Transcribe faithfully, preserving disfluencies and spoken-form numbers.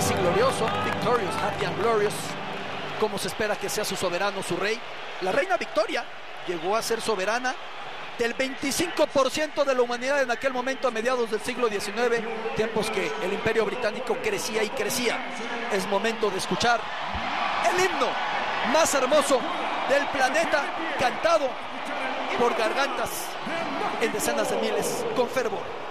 feliz y glorioso, victorious, happy and glorious, como se espera que sea su soberano, su rey. La reina Victoria llegó a ser soberana del veinticinco por ciento de la humanidad en aquel momento, a mediados del siglo diecinueve, tiempos que el Imperio Británico crecía y crecía. Es momento de escuchar el himno más hermoso del planeta, cantado por gargantas en decenas de miles con fervor.